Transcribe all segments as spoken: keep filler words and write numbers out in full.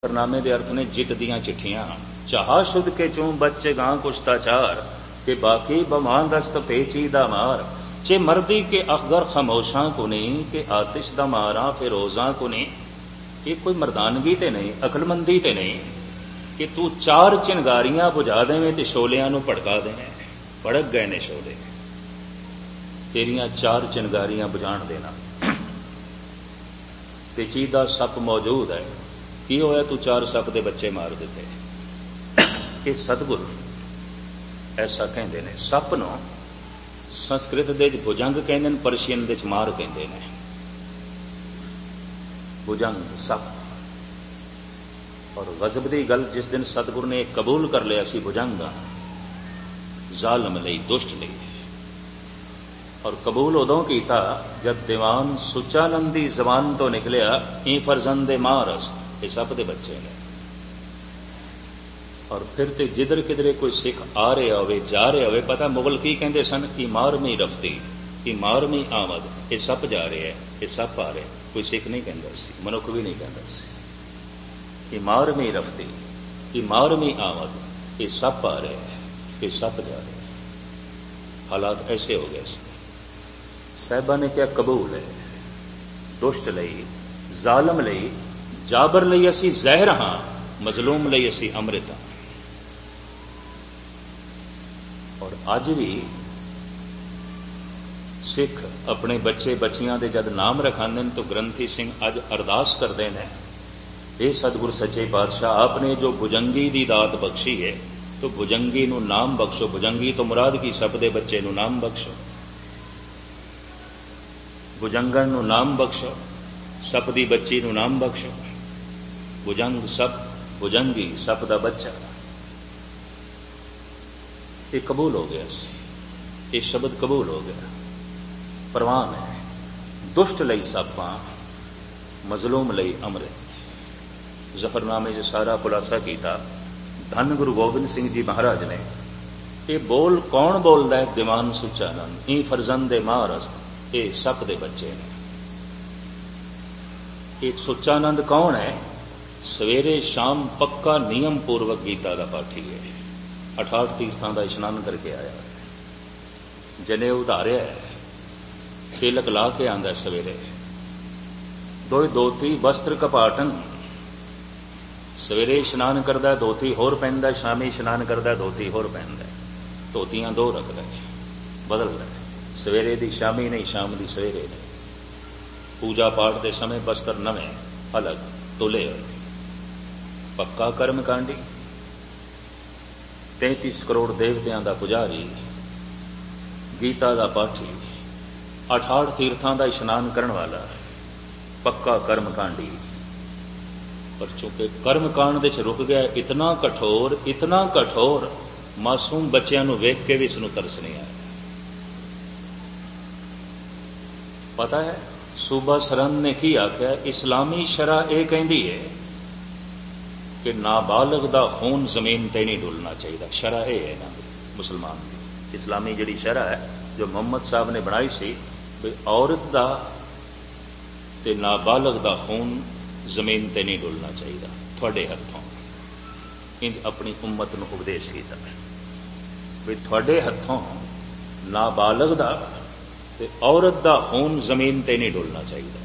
नामे के अर्थ ने जित दियां चिट्ठियां चाह शुद्ध के चूं बच्चे गां कुश्ताचार के बाकी बमा दस्त पेचीदा मार चे मर्दी के अखगर खामोशा को नहीं के आतिश दा मारा फिरोजा को नहीं। ये कोई मर्दानगी ते नहीं, अकलमंदी ते नहीं कि तू चार चिंगारियां बुझा देवें ते शोलियां नूं भड़का देवें। भड़क गए ने शोले, तेरियां चार चिंगारियां बुझाण देना। पेचीदा सप मौजूद है, की होया तू चार सप दे बच्चे मार दिते। ये सतगुरु ऐसा कहते ने। सप नूं संस्कृत दे भुजंग कहंदे ने, पर्शियन दे मार कहंदे ने। भुजंग सप। और गजब दी गल जिस दिन सतगुरु ने कबूल कर लिया सी भुजंग जालम लई, दुष्ट लई, और कबूल उदों कीता जब दीवान सुचानंदी जबान तो निकलिया ई फरजंदे मारस, ये सप दे बच्चे ने। और फिर ते जिधर किधरे कोई सिख आ रहा होवे, जा रहा होवे, पता मुगल की कहंदे सन कि मारमी रफ्ती, कि मारमी आमद, ये सप जा रहे हैं, ये सप आ रहे। कोई सिख नहीं कहंदा सी, मनुख भी नहीं कहंदा सी कि मारमी रफ्ती, कि मारमी आमद, ये सप आ रहे हैं, ये सप जा रहे हैं। हालात ऐसे हो गए सी। साहिबा ने क्या कबूल है। दुष्ट लई, जालम लई, जाबर लई असी जहर हां, मजलूम लई असी अमृत हां। और अज भी सिख अपने बच्चे बच्चियां दे जद नाम रखांदे ने तो ग्रंथी सिंह अज अरदास करते हैं, हे सतगुरु सच्चे पातशाह, आपने जो भुजंगी दी दात बख्शी है तो भुजंगी नूं नाम बख्शो। भुजंगी तो मुराद की सप दे बच्चे नूं नाम बख्शो, भुजंगण नूं नाम बख्शो, सप दी बच्ची नूं नाम बख्शो। भुजंग सप, भुजंगी सप दा बच्चा। ये कबूल हो गया सी, ये शब्द कबूल हो गया। परवान है दुष्ट लई सपां, मजलूम लई अमृत। जफरनामे च सारा खुलासा किया। धन गुरु गोबिंद सिंह जी महाराज ने ये बोल कौन बोलता है? दीवान सुचानंद ई फरजंदे मारस, ये सप दे बच्चे ने। ये सुचानंद कौन है? सवेरे शाम पक्का नियम पूर्वक गीता का पाठी है। अठाठ तीर्थां का इशनान करके आया है, जने उधारिया है, खेलक ला के आंदा सवेरे, दो धोती वस्त्र कपाटन। सवेरे इशनान करता धोती होर पहनता, शामी इशनान करता धोती होर पहनता। धोतियां दो रखता है, बदलता है, सवेरे दी शामी नहीं, शाम दी सवेरे नहीं। पूजा पाठ के समय वस्त्र नवे अलग तुले होए। पक्का कर्म कांडी, तैंतीस करोड़ देवतियां दा पुजारी, गीता दा पाठी, अठाठ तीर्थां दा इशनान करन वाला, पक्का कर्म कांडी। पर चूंकि कर्म कांड दे च रुक गया, इतना कठोर, इतना कठोर, मासूम बच्चों नूं वेख के भी इसनूं तरस नहीं आया। पता है सूबा सरहंद ने की आख्या? इस्लामी शरा यह कहती है कि नाबालग दा खून जमीन ते नहीं डुलना चाहिए। शरा यह है ना मुसलमान की, इस्लामी जिहड़ी शरा है जो मुहम्मद साहब ने बनाई सी, भी औरत दा ते नाबालग दा खून जमीन ते नहीं डुलना चाहिए। थोड़े हथों इंज अपनी उम्मत नूं उपदेश कीता भी थोड़े हथों नाबालग दा ते औरत दा खून जमीन ते नहीं डुलना चाहिए।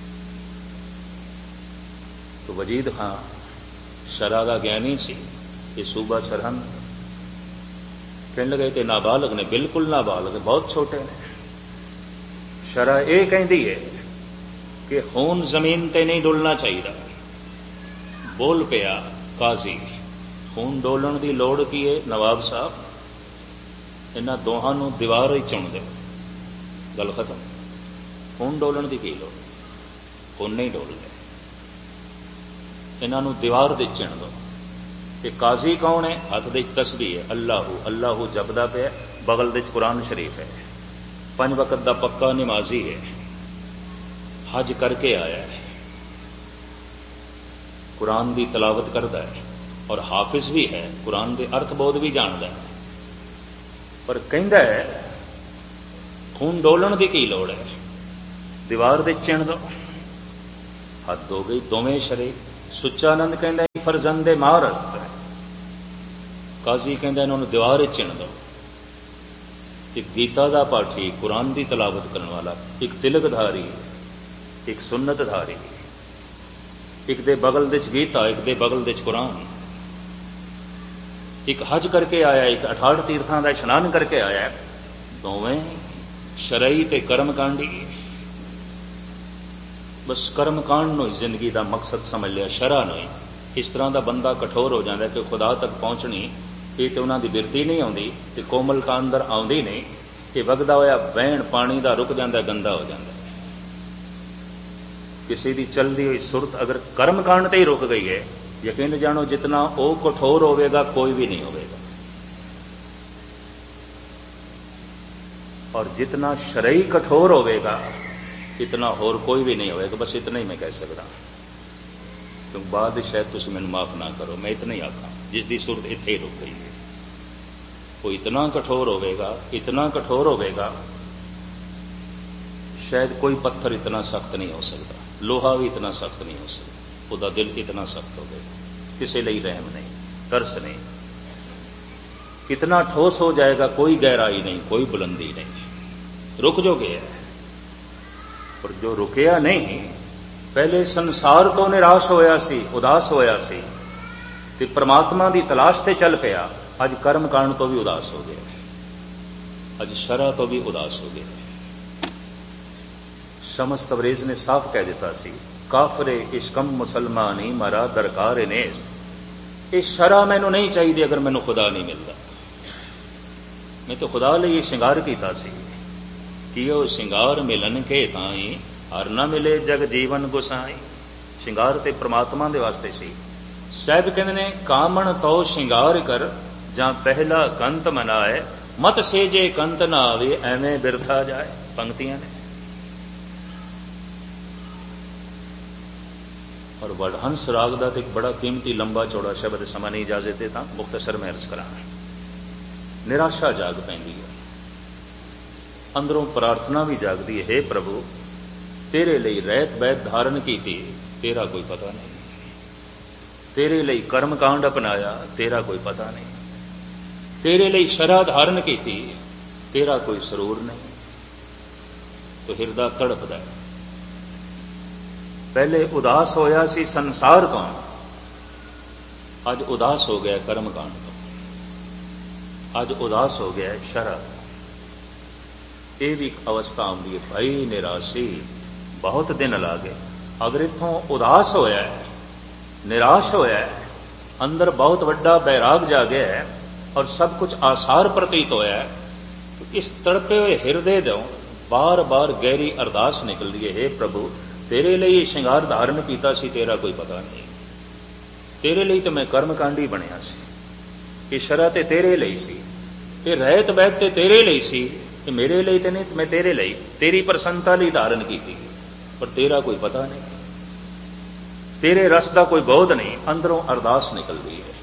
तो वजीद खां शरा दा ज्ञानी सी, ये सूबा सरहंद कहने लगे कि नाबालग ने, बिल्कुल नाबालग, बहुत छोटे ने। शरा ये कहती है कि खून जमीन ते नहीं डुलना चाहिए। बोल पिया काजी, खून डोलन की लोड़ की है? नवाब साहब इन्हां दोहां नूं दीवार ही चुन दे, गल खत्म। खून डोलन की की लोड़? खून नहीं डोलते, इन्हां नूं दीवार दे चिण दो। कि काजी कौन है? हथ दे तस्बीह है, अल्लाहू अल्लाहू जपदा पिया, बगल दे कुरान शरीफ है, पंज वक्त दा पक्का नमाजी है, हज करके आया है, कुरान की तलावत करता है और हाफिज भी है, कुरान के अर्थबोध भी जानता है। पर कहता है खून डोलन की की लोड़ है? दीवार दे चिण दो। हद हो गई। दोवें शरे ਸੁੱਚਾਨੰਦ ਕਹਿੰਦਾ ਫਰਜ਼ੰਦੇ ਮਾਰਸਤ ਹੈ। ਕਾਜ਼ੀ ਕਹਿੰਦਾ ਇਹਨਾਂ ਨੂੰ ਦੀਵਾਰ ਵਿੱਚ ਚਿਣ ਦਿਓ। ਇੱਕ ਗੀਤਾ ਦਾ ਪਾਠੀ, ਕੁਰਾਨ ਦੀ ਤਲਾਵਤ ਕਰਨ ਵਾਲਾ, ਇੱਕ ਤਿਲਕਧਾਰੀ, ਇੱਕ ਸੁਨਤਧਾਰੀ, ਇੱਕ ਦੇ ਬਗਲ ਦੇ ਚ ਗੀਤਾ, ਇੱਕ ਦੇ ਬਗਲ ਦੇ ਚ ਕੁਰਾਨ, ਇੱਕ ਹਜ ਕਰਕੇ ਆਇਆ, ਇੱਕ ਅਠਾਹਠ ਤੀਰਥਾਂ ਦਾ ਇਸ਼ਨਾਨ ਕਰਕੇ ਆਇਆ, ਦੋਵੇਂ ਸ਼ਰਈ ਤੇ ਕਰਮ ਕਾਂਡੀ। ਬਸ ਕਰਮ ਕਾਂਡ ਨੂੰ ਜ਼ਿੰਦਗੀ ਦਾ ਮਕਸਦ ਸਮਝ ਲਿਆ, ਸ਼ਰ੍ਹਾ ਨੂੰ। ਇਸ ਤਰ੍ਹਾਂ ਦਾ ਬੰਦਾ ਕਠੋਰ ਹੋ ਜਾਂਦਾ ਕਿ ਖੁਦਾ ਤੱਕ ਪਹੁੰਚਣੀ ਇਹ ਤੇ ਉਹਨਾਂ ਦੀ ਬਿਰਤੀ ਨਹੀਂ ਆਉਂਦੀ, ਤੇ ਕੋਮਲਤਾ ਅੰਦਰ ਆਉਂਦੀ ਨਹੀਂ, ਇਹ ਵਗਦਾ ਹੋਇਆ ਵਹਿਣ ਪਾਣੀ ਦਾ ਰੁਕ ਜਾਂਦਾ, ਗੰਦਾ ਹੋ ਜਾਂਦਾ। ਕਿਸੇ ਦੀ ਚਲਦੀ ਹੋਈ ਸੁਰਤ ਅਗਰ ਕਰਮ ਕਾਂਡ ਤੇ ਹੀ ਰੁਕ ਗਈ ਹੈ, ਯਕੀਨ ਜਾਣੋ ਜਿਤਨਾ ਉਹ ਕਠੋਰ ਹੋਵੇਗਾ ਕੋਈ ਵੀ ਨਹੀਂ ਹੋਵੇਗਾ, ਔਰ ਜਿਤਨਾ ਸ਼ਰਈ ਕਠੋਰ ਹੋਵੇਗਾ ਇਤਨਾ ਹੋਰ ਕੋਈ ਵੀ ਨਹੀਂ ਹੋਵੇਗਾ। ਬਸ ਇतना ही मैं कह सकता, क्योंकि बाद शायद तुम मैंने माफ ना करो, मैं इतना ही आखा जिसकी सुरत इत्थे ही रुक गई है। वो इतना कठोर होवेगा, इतना कठोर होवेगा, शायद कोई पत्थर इतना सख्त नहीं हो सकता, लोहा भी इतना सख्त नहीं हो सकता, ਉਹਦਾ दिल इतना सख्त होवेगा, किसी लिए रहम नहीं, तरस नहीं, कितना ठोस हो जाएगा, कोई गहराई नहीं, कोई बुलंदी नहीं, रुक जो गया है। पर जो रुकिया नहीं, पहले संसार तो निराश होया सी, उदास होया सी, ते परमात्मा की तलाश ते चल पिया, अज कर्म कांड तो भी उदास हो गया, अज शरह तो भी उदास हो गया। शमस तबरेज ने साफ कह दिता सी, काफरे इश्कम मुसलमानी मरा दरकार नेस, ये शरह मैनू नहीं चाहिए अगर मैनू खुदा नहीं मिलता। मैं तो खुदा लिए श्रृंगार किया सी, कि ਉਹ ਸ਼ਿੰਗਾਰ ਮਿਲਣ ਕੇ ਤਾਈ ਹਰ ਨਾ ਮਿਲੇ ਜਗ ਜੀਵਨ ਗੁਸਾਈ। ਸ਼ਿੰਗਾਰ ਤੇ ਪ੍ਰਮਾਤਮਾ ਦੇ ਵਾਸਤੇ ਸੀ। ਸਾਹਿਬ ਕਹਿੰਦੇ ਨੇ ਕਾਮਣ ਤੋ ਸ਼ਿੰਗਾਰ ਕਰ ਜਾਂ ਪਹਿਲਾ ਕੰਤ ਮਨਾਏ, ਮਤ ਸੇਜੇ ਕੰਤ ਨਾ ਆਵੇ ਐਵੇਂ ਬਿਰਥਾ ਜਾਏ। ਪੰਕਤੀਆਂ ਨੇ। और वडहंस राग का तो एक बड़ा कीमती लंबा चौड़ा शब्द समा नहीं इजाजत देता, मुख्तसर में अर्ज करा। निराशा जाग पैंदी है, अंदरों प्रार्थना भी जागती है, हे प्रभु तेरे लिए रहत बैत धारण की थी, तेरा कोई पता नहीं, तेरे लिए कर्म कांड अपनाया, तेरा कोई पता नहीं, तेरे लिए शरह धारण की थी, तेरा कोई सरूर नहीं। तो हिरदा तड़पदा है। पहले उदास होया सी संसार तो, अज उदास हो गया कर्म कांड तो, अज उदास हो गया शरह। ये भी एक अवस्था आती है, भाई निराशी बहुत दिन ला गए। अगर इथों उदास होया है, निराश होया है, अंदर बहुत बड़ा बैराग जागया है और सब कुछ आसार प्रतीत होया है, तो इस तड़पे हुए हिरदे दो बार बार गहरी अरदास निकल रही है, हे प्रभु तेरे लिए श्रृंगार धारण किया सी, तेरा कोई पता नहीं, तेरे लिए तो मैं कर्मकांडी बनया सी, ये शरह ते तेरे लिए सी, ये रहत बैत ते तेरे लिए सी, ये मेरे लिए तो नहीं, मैं तेरे लिए तेरी प्रसन्नता लिए धारण की थी, पर तेरा कोई पता नहीं, तेरे रस का कोई बोध नहीं। अंदरों अरदास निकल रही है।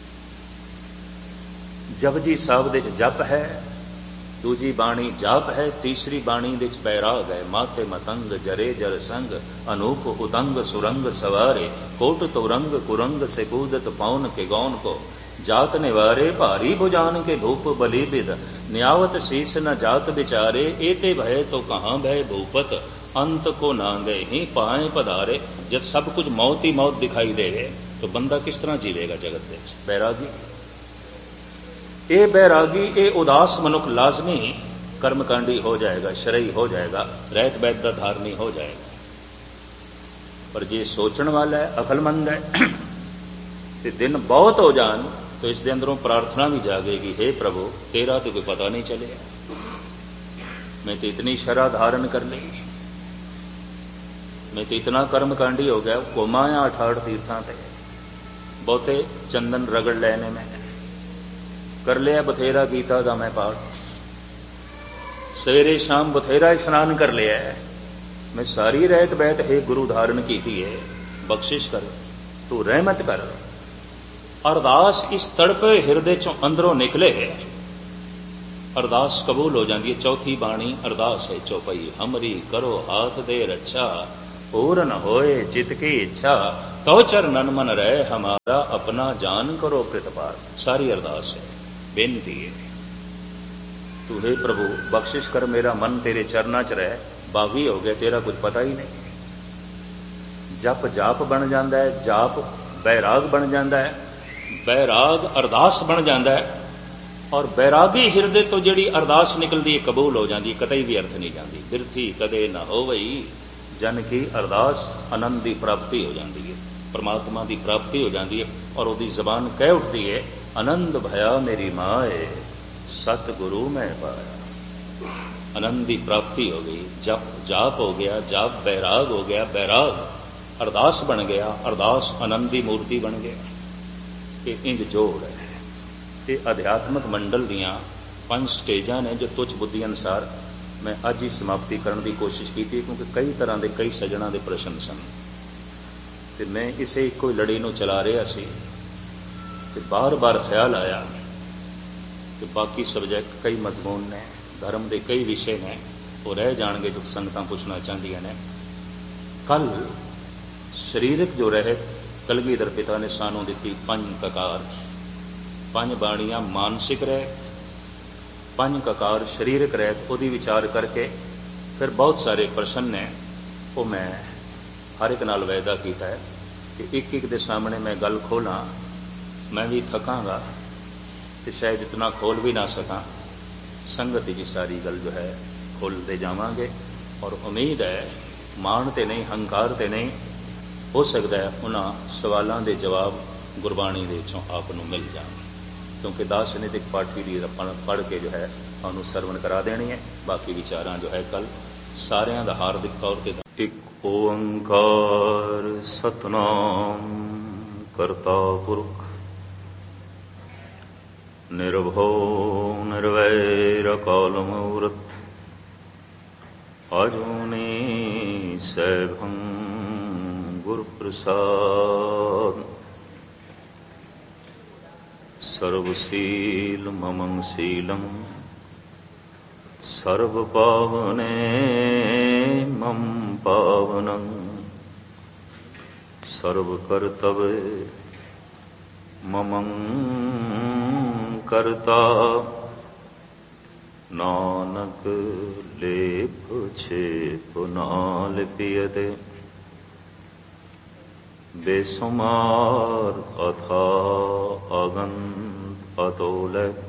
जपजी साहब दे जप है, दूजी बाणी जाप है, तीसरी बाणी दे बैराग है। माते मतंग जरे जर संग अनूप उतंग सुरंग सवारे, कोट तो रंग कुरंग से कूदत पौन के गौन को, जात निवारे भारी भुजान के भूप बलि बिद, न्यावत शीस न जात बिचारे, एते भय तो कहाँ भय भूपत, अंत को ना गए ही पाए पधारे। जब सब कुछ मौत ही मौत दिखाई दे तो बंदा किस तरह जीवेगा जगत में? बैरागी ये बैरागी ये उदास मनुख लाजमी कर्मकांडी हो जाएगा, शरई हो जाएगा, रहत बैत दा धारनी हो जाएगा। पर जे सोचने वाला है, अकलमंद है, ते दिन बहुत हो जान तो इस दे अंदरों प्रार्थना भी जागेगी, हे प्रभु तेरा तो कोई पता नहीं चलेगा, मैं तो इतनी शरह धारण कर ली, मैं तो इतना कर्मकांडी हो गया, घुमाया अठाठ तीर्थां ते, बहुते चंदन रगड़ लेने में कर लिया, बथेरा गीता का मैं पाठ, सवेरे शाम बथेरा स्नान कर लिया है, मैं सारी रहत बैत हे गुरु धारण की थी है, बख्शिश कर, तू रहमत कर। अरदास इस तड़पे हृदय चों अंदरों निकले है, अरदास कबूल हो जाती है। चौथी बाणी अरदास है चौपाई, हमरी करो हाथ दे रक्षा, पूर्ण होए चित की इच्छा, तो चरणन मन रहे हमारा अपना जान करो प्रतिपार। सारी अरदास है, बेनती है, तू हे प्रभु बख्शिश कर मेरा मन तेरे चरना च रहे। बागी हो गया, तेरा कुछ पता ही नहीं। जप जाप बन जाता है, जाप बैराग बन जाता है, बैराग अरदास बन जाता है, और बैरागी हिरदे तो जिहड़ी अरदास निकलती है कबूल हो जाती है, कतई भी अर्थ नहीं जाती। बिरथी कदे ना होवई जन की अरदास आनंद की प्राप्ति हो जाती है, परमात्मा की प्राप्ति हो जाती है। और उसकी जबान कह उठती है आनंद भया मेरी माए सतगुरु मैं पाया। आनंद की प्राप्ति हो गई, जप जाप हो गया, जाप बैराग हो गया, बैराग अरदास बन गया, अरदास आनंद की मूर्ति बन गया। ये इंज जोड़ है। ये अध्यात्मक मंडल दियां पंज स्टेजां ने जो तुच्छ बुद्धि अनुसार मैं अज ही समाप्ति करने की कोशिश की थी, क्योंकि कई तरह के कई सजना के प्रश्न सन ते मैं इसे एको लड़ी नूं चला रहा सी ते बार बार ख्याल आया कि बाकी सबजैक्ट कई मजमून ने, धर्म के कई विषय ने, वो रह जाएंगे जो संगतां पुछना चाहदियां ने। कल शरीरक जो रहे कलगीधर पिता ने सानू दी पंज ककार, पंज बाणियां मानसिक रह, पंज ककार शरीरक रह, उसकी विचार करके फिर बहुत सारे प्रश्न ने वो मैं हर एक नाल वायदा किया है कि एक एक दे सामने मैं गल खोला, मैं भी थकांगा तो शायद इतना खोल भी ना सका। संगत की सारी गल जो है खोलते जावांगे, और उम्मीद है माण ते नहीं, हंकार ते नहीं, हो सकता है उन्होंने सवालों के जवाब गुरबाणी दे विचों आप नूं मिल जाए, क्योंकि दास नितिक पाठी भी पढ़ के जो है उन्होंने सरवण करा देनी है। बाकी विचारां जो है कल सारियां दा हार्दिक तौर पर एक ओंकार सतनाम करता पुरख निर्भव निर्वैर अकाल मूर्त अजूनी सैभं गुरु प्रसाद सर्वशील ममं शीलं सर्व पावने मम पावनं सर्व कर्तव्य ममं कर्ता नानक लेप छेप ना लिपियते बेसुमार अथा अगंत अतोल